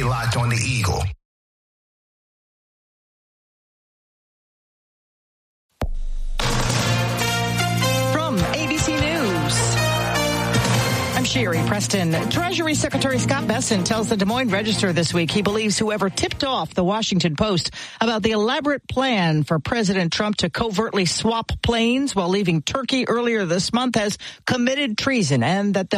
locked on the Eagle. From ABC News, I'm Sherry Preston. Treasury Secretary Scott Bessent tells the Des Moines Register this week he believes whoever tipped off the Washington Post about the elaborate plan for President Trump to covertly swap planes while leaving Turkey earlier this month has committed treason, and that